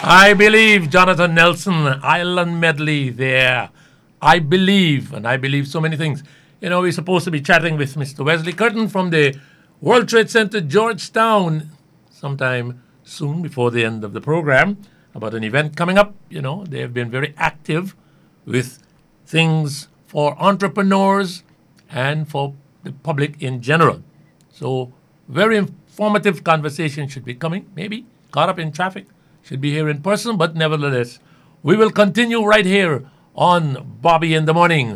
I believe, Jonathan Nelson, Island Medley there. I believe, and I believe so many things. You know, we're supposed to be chatting with Mr. Wesley Curtin from the World Trade Center, Georgetown, sometime soon before the end of the program about an event coming up. You know, they have been very active with things for entrepreneurs and for the public in general. So, very informative conversation should be coming, maybe caught up in traffic, should be here in person, but nevertheless, we will continue right here on Bobby in the Morning,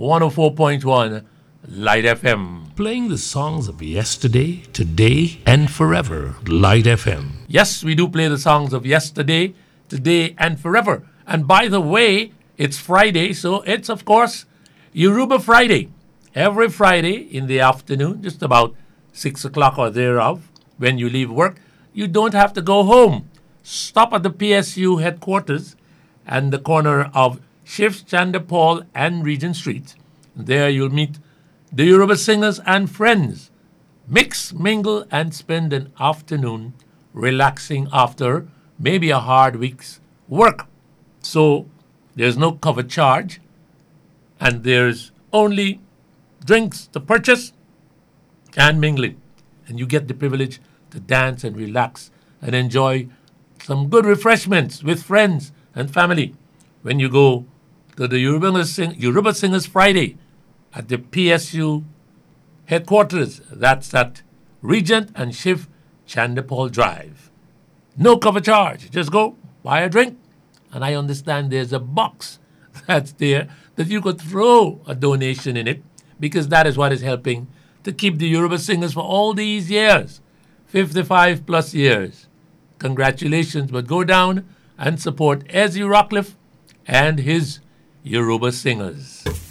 104.1 Light FM. Playing the songs of yesterday, today, and forever. Light FM. Yes, we do play the songs of yesterday, today, and forever. And by the way, it's Friday, so it's, of course, Yoruba Friday. Every Friday in the afternoon, just about 6 o'clock or thereof, when you leave work, you don't have to go home. Stop at the PSU headquarters and the corner of Shiv Chandra Paul and Regent Street. There you'll meet the Yoruba singers and friends. Mix, mingle, and spend an afternoon relaxing after maybe a hard week's work. So there's no cover charge, and there's only drinks to purchase and mingling. And you get the privilege to dance and relax and enjoy some good refreshments with friends and family when you go to the Yoruba Singers Friday at the PSU headquarters. That's at Regent and Shiv Chandapal Drive. No cover charge. Just go, buy a drink, and I understand there's a box that's there that you could throw a donation in it, because that is what is helping to keep the Yoruba Singers for all these years, 55 plus years. Congratulations, but go down and support Ezzy Rockcliffe and his Yoruba Singers.